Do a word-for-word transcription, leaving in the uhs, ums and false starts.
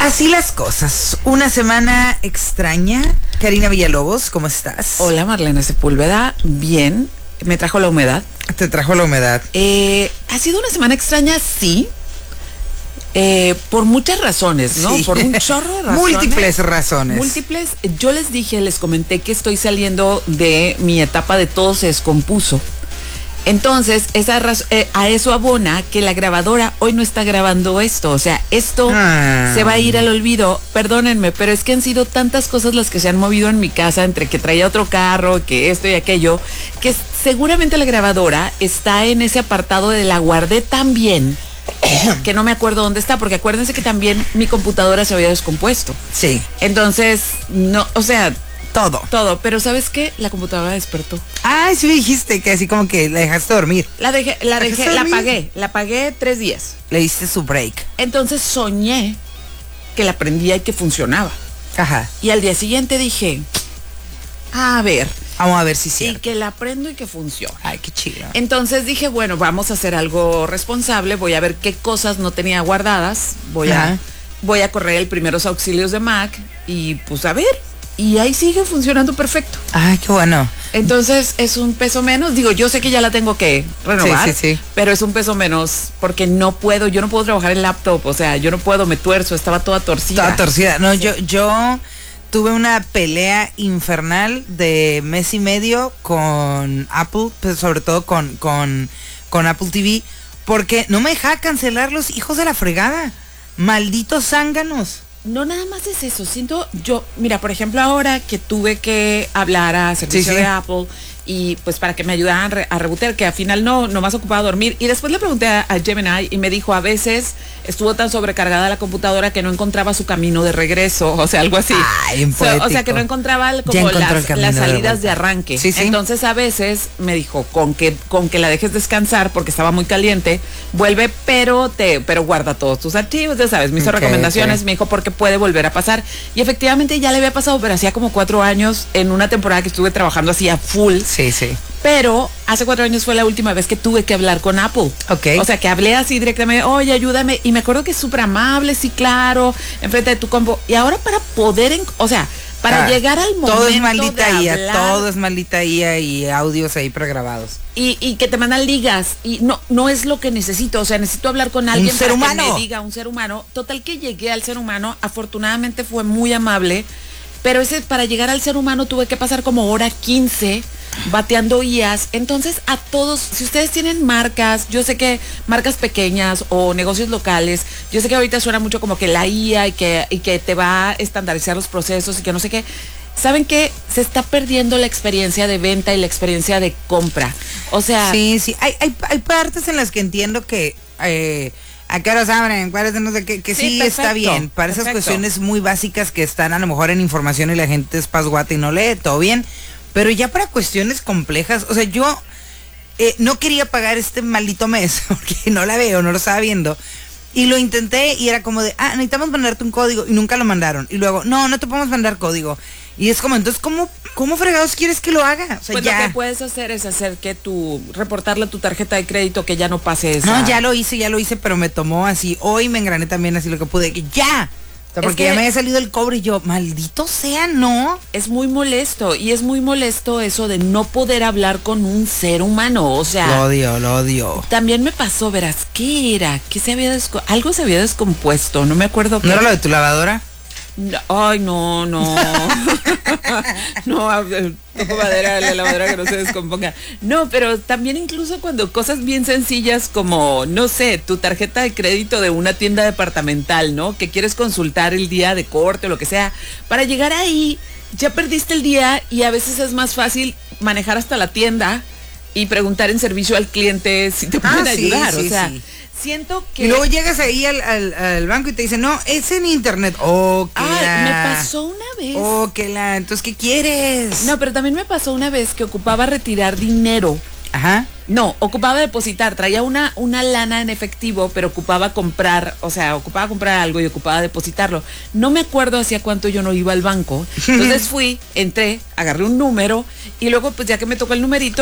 Así las cosas. Una semana extraña. Karina Villalobos, ¿cómo estás? Hola, Marlene Sepúlveda. Bien. Me trajo la humedad. Te trajo la humedad. Eh, ha sido una semana extraña, sí. Eh, por muchas razones, ¿no? Sí. Por un chorro de razones. Múltiples razones. Múltiples. Yo les dije, les comenté que estoy saliendo de mi etapa de todo se descompuso. Entonces, esa raz- eh, a eso abona que la grabadora hoy no está grabando esto. O sea, esto Ah. se va a ir al olvido. Perdónenme, pero es que han sido tantas cosas las que se han movido en mi casa, entre que traía otro carro, que esto y aquello, que seguramente la grabadora está en ese apartado de la guardé tan bien que no me acuerdo dónde está, porque acuérdense que también mi computadora se había descompuesto. Sí. Entonces, no, o sea, Todo. todo. Pero ¿sabes qué? La computadora despertó. Ah, sí me dijiste que así como que la dejaste dormir. La dejé, la ¿A qué dejé, se la dormía? apagué, la apagué tres días. Le diste su break. Entonces soñé que la prendía y que funcionaba. Ajá. Y al día siguiente dije, a ver, Vamos a ver si y sí. que la prendo y que funciona. Ay, qué chido. Entonces dije, bueno, vamos a hacer algo responsable, voy a ver qué cosas no tenía guardadas, voy a, Ajá. voy a correr el primeros auxilios de Mac y pues a ver. Y ahí sigue funcionando perfecto. Ay, qué bueno. Entonces es un peso menos. Digo, yo sé que ya la tengo que renovar, Sí, sí, sí. pero es un peso menos porque no puedo, yo no puedo trabajar en laptop, o sea, yo no puedo, me tuerzo, estaba toda torcida. Toda torcida. No, yo, yo tuve una pelea infernal de mes y medio con Apple, pues sobre todo con, con, con Apple T V, porque no me dejaba cancelar los hijos de la fregada. Malditos zánganos. No nada más es eso, siento yo, mira, por ejemplo, ahora que tuve que hablar a servicio Sí, sí. de Apple y pues para que me ayudaran a, re- a rebotear, que al final no, nomás ocupaba dormir, y después le pregunté a, a Gemini y me dijo, a veces estuvo tan sobrecargada la computadora que no encontraba su camino de regreso, o sea, algo así. Ay, bien So, o sea, poético. que no encontraba Ya como encontró el las, camino las de salidas de vuelta. arranque. Sí, sí. Entonces a veces me dijo, con que, con que la dejes descansar porque estaba muy caliente, vuelve, pero te, pero guarda todos tus archivos, ya sabes, me hizo Ok, recomendaciones, ok. me dijo porque puede volver a pasar. Y efectivamente ya le había pasado, pero hacía como cuatro años en una temporada que estuve trabajando así a full. Sí, sí. Pero hace cuatro años fue la última vez que tuve que hablar con Apple. Ok. O sea, que hablé así directamente, oye, ayúdame. Y me acuerdo que es súper amable, sí, claro, enfrente de tu combo. Y ahora para poder, en- o sea, para Ah, llegar al momento todo es maldita de I A, hablar, todo es maldita I A y audios ahí pregrabados. y, y que te mandan ligas y no no es lo que necesito, o sea, necesito hablar con alguien ser para humano. que me diga, un ser humano. Total que llegué al ser humano, afortunadamente fue muy amable, pero ese para llegar al ser humano tuve que pasar como hora quince bateando I As. Entonces a todos, si ustedes tienen marcas, yo sé que marcas pequeñas o negocios locales, yo sé que ahorita suena mucho como que la I A y que, y que te va a estandarizar los procesos y que no sé qué. ¿Saben qué? Se está perdiendo la experiencia de venta y la experiencia de compra. O sea, Sí, sí. Hay, hay, hay partes en las que entiendo que eh, a qué horas abren, cuáles no sé qué, que sí, Sí, está perfecto, bien. Para esas perfecto. cuestiones muy básicas que están a lo mejor en información y la gente es pasguata y no lee, todo bien. Pero ya para cuestiones complejas, o sea, yo eh, no quería pagar este maldito mes porque no la veo, no lo estaba viendo. Y lo intenté y era como de, ah, necesitamos mandarte un código y nunca lo mandaron. Y luego, no, no te podemos mandar código. Y es como, entonces, ¿cómo, cómo fregados quieres que lo haga? O sea, pues ya. lo que puedes hacer es hacer que tu, reportarle a tu tarjeta de crédito que ya no pase esa. No, ya lo hice, ya lo hice, pero me tomó así. Hoy me engrané también así lo que pude. Que ya. O sea, Es porque que- ya me había salido el cobre y yo, maldito sea, no. Es muy molesto y es muy molesto eso de no poder hablar con un ser humano, o sea. Lo odio, lo odio. También me pasó, verás, ¿qué era? ¿Qué se había desco- algo se había descompuesto, no me acuerdo qué. ¿No era lo de tu lavadora? No, ay, no, no. No, eh, toco madera, la lavadora que no se descomponga. No, pero también incluso cuando cosas bien sencillas como, no sé, tu tarjeta de crédito de una tienda departamental, ¿no? Que quieres consultar el día de corte o lo que sea. Para llegar ahí, ya perdiste el día y a veces es más fácil manejar hasta la tienda y preguntar en servicio al cliente si te pueden Ah, sí, ayudar. sí, o sea, sí. siento que... Y luego llegas ahí al, al, al banco y te dicen, no, es en internet. Oh, que Ay, la. me pasó una vez. Oh, que la. Entonces, ¿qué quieres? No, pero también me pasó una vez que ocupaba retirar dinero. Ajá. No, ocupaba depositar, traía una, una lana en efectivo, pero ocupaba comprar, o sea, ocupaba comprar algo y ocupaba depositarlo. No me acuerdo hacía cuánto yo no iba al banco. Entonces fui, entré, agarré un número y luego pues ya que me tocó el numerito,